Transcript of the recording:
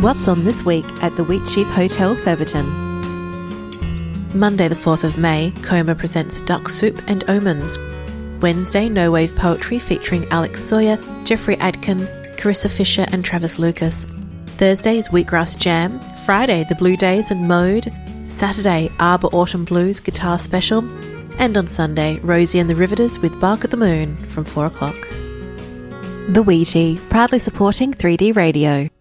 what's on this week at the Wheatsheaf Hotel, Featherton. Monday the 4th of May, Coma presents Duck Soup and Omens. Wednesday, No Wave Poetry featuring Alex Sawyer, Jeffrey Adkin, Carissa Fisher and Travis Lucas. Thursday is Wheatgrass Jam. Friday, The Blue Days and Mode. Saturday, Arbor Autumn Blues Guitar Special. And on Sunday, Rosie and the Riveters with Bark at the Moon from 4 o'clock. The Wheatie, proudly supporting 3D Radio.